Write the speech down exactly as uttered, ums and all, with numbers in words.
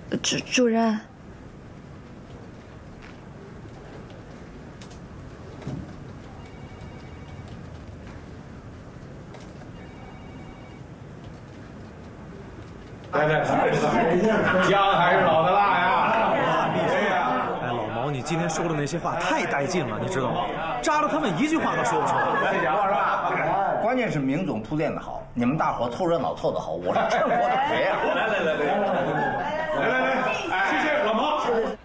主主人。 来来来，姜还是老的辣呀！ 对呀，哎，老毛，你今天说的那些话太带劲了，你知道吗？扎了他们一句话都说不出来。 再讲话是吧？ 关键是明总铺垫的好，你们大伙凑热闹凑得好，我是趁火打劫啊！ 来来来来来来来来，谢谢老毛。